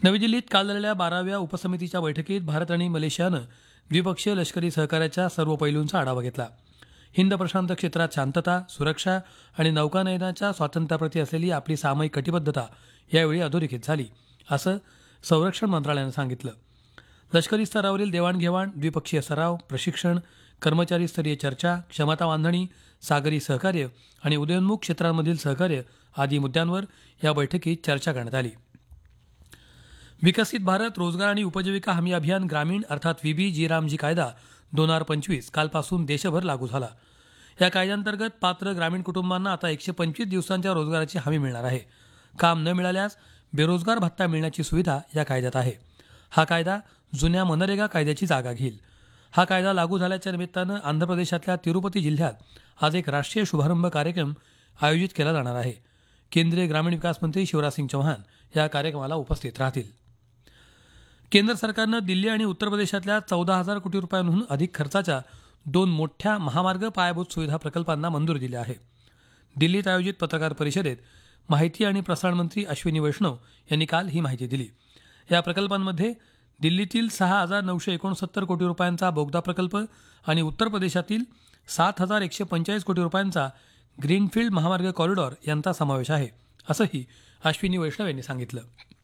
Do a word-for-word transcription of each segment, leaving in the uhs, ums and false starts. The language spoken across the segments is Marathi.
नवी दिल्लीत काल झालेल्या बाराव्या उपसमितीच्या बैठकीत भारत आणि मलेशियानं द्विपक्षीय लष्करी सहकार्याच्या सर्व पैलूंचा आढावा घेतला. हिंद प्रशांत क्षेत्रात शांतता, सुरक्षा आणि नौकानयनाच्या स्वातंत्र्याप्रती असलेली आपली सामायिक कटिबद्धता यावेळी अधोरेखित झाली, असं संरक्षण मंत्रालयानं सांगितलं. लष्करी स्तरावरील देवाणघेवाण, द्विपक्षीय सराव, प्रशिक्षण, कर्मचारी स्तरीय चर्चा, क्षमता बांधणी, सागरी सहकार्य आणि उदयोन्मुख क्षेत्रांमधील सहकार्य आदी मुद्द्यांवर या बैठकीत चर्चा करण्यात आली. विकसित भारत रोजगार आणि उपजीविका हमी अभियान ग्रामीण अर्थात विबी जी रामजी कायदा दोन हजार पंचवीस कालपासून देशभर लागू झाला. या कायद्याअंतर्गत पात्र ग्रामीण कुटुंबांना आता एकशे पंचवीस दिवसांच्या रोजगाराची हमी मिळणार आहे. काम न मिळाल्यास बेरोजगार भत्ता मिळण्याची सुविधा या कायद्यात आहे. हा कायदा जुन्या मनरेगा कायद्याची जागा घेईल. हा कायदा लागू झाल्याच्या निमित्तानं आंध्र प्रदेशातल्या तिरुपती जिल्ह्यात आज एक राष्ट्रीय शुभारंभ कार्यक्रम आयोजित केला जाणार आहे. केंद्रीय ग्रामीण विकास मंत्री शिवराज सिंग चौहान या कार्यक्रमाला उपस्थित राहतील. केंद्र सरकारनं दिल्ली आणि उत्तर प्रदेशातल्या चौदा हजार कोटी रुपयांहून अधिक खर्चाच्या दोन मोठ्या महामार्ग पायाभूत सुविधा प्रकल्पांना मंजुरी दिली आहे. दिल्लीत आयोजित पत्रकार परिषदेत माहिती आणि प्रसारण मंत्री अश्विनी वैष्णव यांनी काल ही माहिती दिली. या प्रकल्पांमध्ये दिल्लीतील सहा हजार नऊशे एकोणसत्तर कोटी रुपयांचा बोगदा प्रकल्प आणि उत्तर प्रदेशातील सात हजार एकशे पंचेचाळीस कोटी रुपयांचा ग्रीनफील्ड महामार्ग कॉरिडॉर यांचा समावेश आहे, असंही अश्विनी वैष्णव यांनी सांगितलं.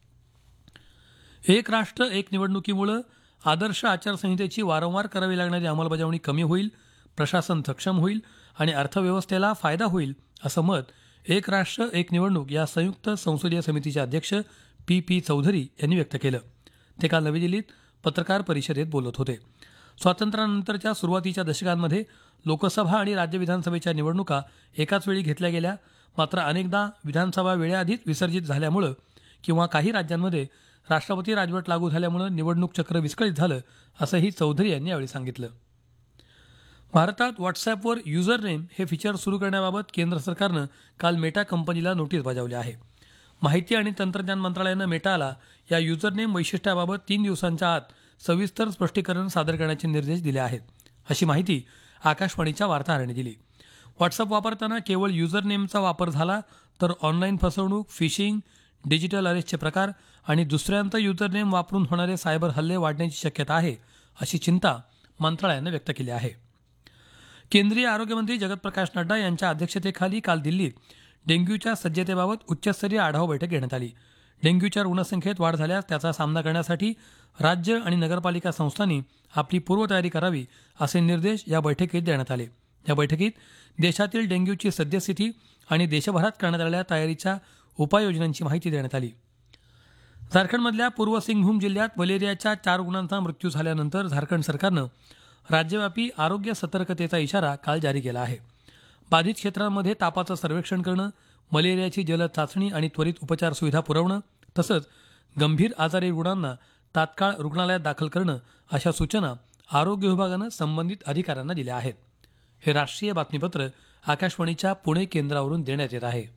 एक राष्ट्र एक निवडणुकीमुळे आदर्श आचारसंहितेची वारंवार करावी लागणारी अंमलबजावणी कमी होईल, प्रशासन सक्षम होईल आणि अर्थव्यवस्थेला फायदा होईल, असं मत एक राष्ट्र एक निवडणूक या संयुक्त संसदीय समितीचे अध्यक्ष पी पी चौधरी यांनी व्यक्त केलं. ते काल नवी दिल्लीत पत्रकार परिषदेत बोलत होते. स्वातंत्र्यानंतरच्या सुरुवातीच्या दशकांमध्ये लोकसभा आणि राज्य विधानसभेच्या निवडणुका एकाच वेळी घेतल्या गेल्या. मात्र अनेकदा विधानसभा वेळेआधीच विसर्जित झाल्यामुळं किंवा काही राज्यांमध्ये राष्ट्रपती राजवट लागू झाल्यामुळे निवडणूक चक्र विस्कळीत झालं, असंही चौधरी यांनी यावेळी सांगितलं. भारतात व्हॉट्सअॅपवर युजर नेम हे फीचर सुरू करण्याबाबत केंद्र सरकारनं काल मेटा कंपनीला नोटीस बजावली आहे. माहिती आणि तंत्रज्ञान मंत्रालयानं मेटाला या युजर नेम वैशिष्ट्याबाबत तीन दिवसांच्या आत सविस्तर स्पष्टीकरण सादर करण्याचे निर्देश दिले आहेत, अशी माहिती आकाशवाणीच्या वार्ताहरांनी दिली. व्हॉट्सअप वापरताना केवळ युजर नेमचा वापर झाला तर ऑनलाईन फसवणूक, फिशिंग, डिजिटल अरेस्टचे प्रकार आणि दुसऱ्यांचा युजर नेम वापरून होणारे सायबर हल्ले वाढण्याची शक्यता आहे, अशी चिंता मंत्रालयानं व्यक्त केली आहे. केंद्रीय आरोग्यमंत्री जगत प्रकाश नड्डा यांच्या अध्यक्षतेखाली काल दिल्लीत डेंग्यूच्या सज्जतेबाबत उच्चस्तरीय आढावा बैठक घेण्यात आली. डेंग्यूच्या रुग्णसंख्येत वाढ झाल्यास त्याचा सामना करण्यासाठी राज्य आणि नगरपालिका संस्थांनी आपली पूर्वतयारी करावी, असे निर्देश या बैठकीत देण्यात आले. या बैठकीत देशातील डेंग्यूची सद्यस्थिती आणि देशभरात करण्यात आलेल्या तयारीच्या उपाययोजनांची माहिती देण्यात आली. झारखंडमधल्या पूर्व सिंगभूम जिल्ह्यात मलेरियाच्या चार रुग्णांचा मृत्यू झाल्यानंतर झारखंड सरकारनं राज्यव्यापी आरोग्य सतर्कतेचा इशारा काल जारी केला आहे. बाधित क्षेत्रांमध्ये तापाचं सर्वेक्षण करणं, मलेरियाची जलद चाचणी आणि त्वरित उपचार सुविधा पुरवणं तसंच गंभीर आजारी रुग्णांना तात्काळ रुग्णालयात दाखल करणं अशा सूचना आरोग्य विभागानं संबंधित अधिकाऱ्यांना दिल्या आहेत. हे राष्ट्रीय बातमीपत्र आकाशवाणीच्या पुणे केंद्रावरून देण्यात येत आहे.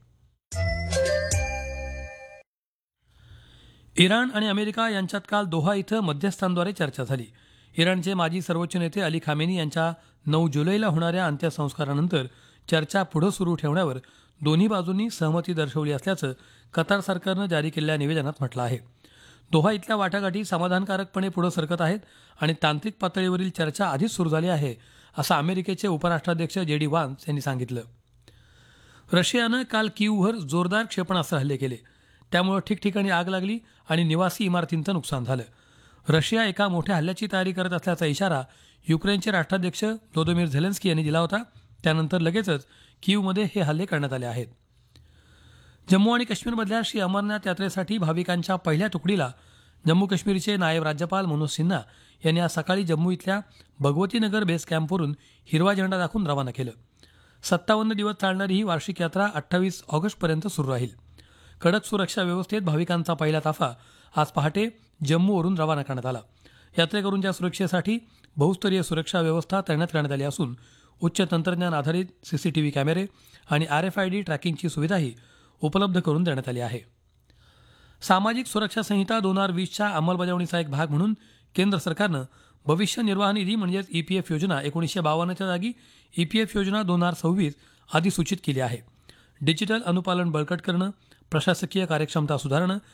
इराण आणि अमेरिका यांच्यात काल दोहा इथं मध्यस्थांद्वारे चर्चा झाली. इराणचे माजी सर्वोच्च नेते अली खामेनी यांच्या नऊ जुलैला होणाऱ्या अंत्यसंस्कारानंतर चर्चा पुढे सुरू ठेवण्यावर दोन्ही बाजूंनी सहमती दर्शवली असल्याचं कतार सरकारनं जारी केलेल्या निवेदनात म्हटलं आहे. दोहा इथल्या वाटाघाटी समाधानकारकपणे पुढे सरकत आहेत आणि तांत्रिक पातळीवरील चर्चा आधीच सुरू झाली आहे, असं अमेरिकेचे उपराष्ट्राध्यक्ष जे डी वान्स यांनी सांगितलं. रशियानं काल कीववर जोरदार क्षेपणास्त्र हल्ले केले. त्यामुळे ठिकठिकाणी आग लागली आणि निवासी इमारतींचं नुकसान झालं. रशिया एका मोठ्या हल्ल्याची तयारी करत असल्याचा इशारा युक्रेनचे राष्ट्राध्यक्ष व्लोदिमीर झेलेन्स्की यांनी दिला होता. त्यानंतर लगेचच कीवमध्ये हे हल्ले करण्यात आले आहेत. जम्मू आणि काश्मीरमधल्या श्री अमरनाथ यात्रेसाठी भाविकांच्या पहिल्या तुकडीला जम्मू काश्मीरचे नायब राज्यपाल मनोज सिन्हा यांनी आज सकाळी जम्मू इथल्या भगवती नगर बेस कॅम्पवरून हिरवा झेंडा दाखवून रवाना केलं. सत्तावन्न दिवस चालणारी ही वार्षिक यात्रा अठ्ठावीस ऑगस्टपर्यंत सुरू राहील. कडक सुरक्षा व्यवस्थेत भाविकांचा पहिला ताफा आज पहाटे जम्मूवरून रवाना करण्यात आला. यात्रेकरूंच्या सुरक्षेसाठी बहुस्तरीय सुरक्षा व्यवस्था तैनात करण्यात आली असून उच्च तंत्रज्ञान आधारित सीसीटीव्ही कॅमेरे आणि आर एफ आय डी ट्रॅकिंगची सुविधाही उपलब्ध करून देण्यात आली आहे. सामाजिक सुरक्षा संहिता दोन हजार वीसच्या अंमलबजावणीचा एक भाग म्हणून केंद्र सरकारनं भविष्य निर्वाह निधी म्हणजेच ई पी एफ योजना एकोणीसशे बावन्नच्या जागी ई पी एफ योजना दोन हजार सव्वीस अधिसूचित केली आहे. डिजिटल अनुपालन बळकट करणं, प्रशासकीय कार्यक्षमता सुधारणं